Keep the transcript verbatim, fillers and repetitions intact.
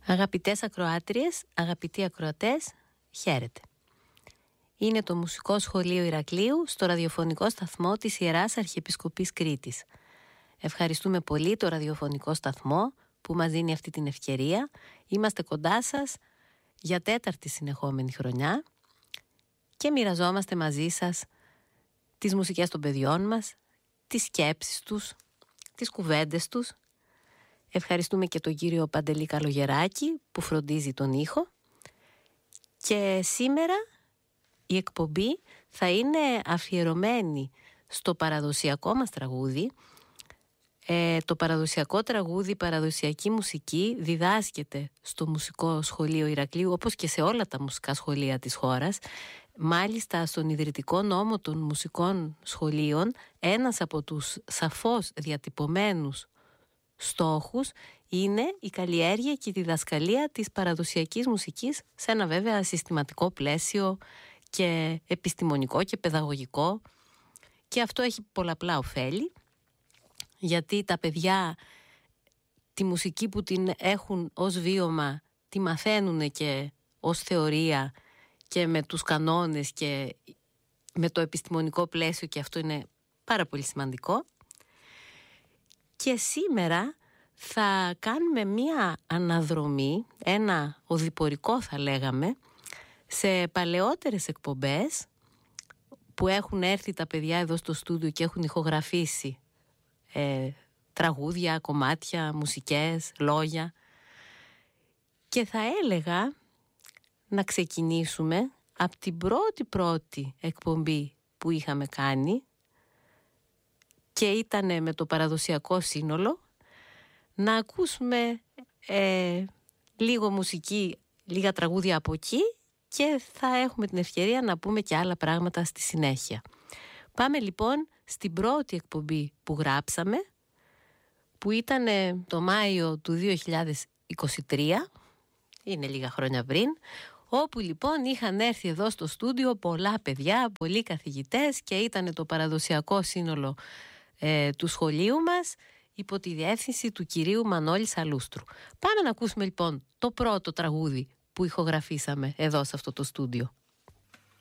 Αγαπητές ακροάτριες, αγαπητοί ακροατές, χαίρετε. Είναι το Μουσικό Σχολείο Ηρακλείου στο ραδιοφωνικό σταθμό της Ιεράς Αρχιεπισκοπής Κρήτης. Ευχαριστούμε πολύ το ραδιοφωνικό σταθμό που μας δίνει αυτή την ευκαιρία. Είμαστε κοντά σας για τέταρτη συνεχόμενη χρονιά και μοιραζόμαστε μαζί σας τις μουσικές των παιδιών μας, τις σκέψεις τους, τις κουβέντες τους. Ευχαριστούμε και τον κύριο Παντελή Καλογεράκη που φροντίζει τον ήχο. Και σήμερα η εκπομπή θα είναι αφιερωμένη στο παραδοσιακό μας τραγούδι. Ε, το παραδοσιακό τραγούδι, παραδοσιακή μουσική διδάσκεται στο Μουσικό Σχολείο Ηρακλείου, όπως και σε όλα τα μουσικά σχολεία της χώρας. Μάλιστα στον ιδρυτικό νόμο των μουσικών σχολείων ένας από τους σαφώς διατυπωμένους στόχους είναι η καλλιέργεια και η διδασκαλία της παραδοσιακής μουσικής σε ένα βέβαια συστηματικό πλαίσιο και επιστημονικό και παιδαγωγικό, και αυτό έχει πολλαπλά ωφέλη, γιατί τα παιδιά τη μουσική που την έχουν ως βίωμα τη μαθαίνουν και ως θεωρία και με τους κανόνες και με το επιστημονικό πλαίσιο, και αυτό είναι πάρα πολύ σημαντικό. Και σήμερα θα κάνουμε μία αναδρομή, ένα οδηπορικό θα λέγαμε, σε παλαιότερες εκπομπές που έχουν έρθει τα παιδιά εδώ στο στούντιο και έχουν ηχογραφήσει ε, τραγούδια, κομμάτια, μουσικές, λόγια. Και θα έλεγα να ξεκινήσουμε από την πρώτη πρώτη εκπομπή που είχαμε κάνει, και ήταν με το παραδοσιακό σύνολο, να ακούσουμε ε, λίγο μουσική, λίγα τραγούδια από εκεί, και θα έχουμε την ευκαιρία να πούμε και άλλα πράγματα στη συνέχεια. Πάμε λοιπόν στην πρώτη εκπομπή που γράψαμε, που ήταν το Μάιο του δύο χιλιάδες είκοσι τρία, είναι λίγα χρόνια πριν, όπου λοιπόν είχαν έρθει εδώ στο στούντιο πολλά παιδιά, πολλοί καθηγητές, και ήταν το παραδοσιακό σύνολο ε, του σχολείου μας υπό τη διεύθυνση του κυρίου Μανώλη Σαλούστρου. Πάμε να ακούσουμε λοιπόν το πρώτο τραγούδι που ηχογραφήσαμε εδώ σε αυτό το στούντιο.